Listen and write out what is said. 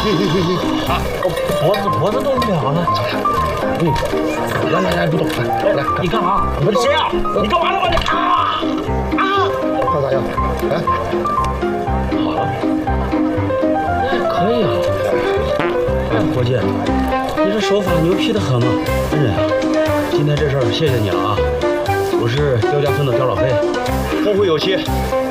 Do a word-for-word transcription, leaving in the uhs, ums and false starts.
啊，脖子脖子都凉了。嗯，来来来，不动，来来，你干嘛？我谁啊？你干嘛呢？你啊啊！ 怕咋样？来， 好了，哎，可以啊。哎，伙计，你这手法牛皮的很嘛，恩人啊！今天这事儿谢谢你了啊！我是刁家村的刁老黑，后会有期。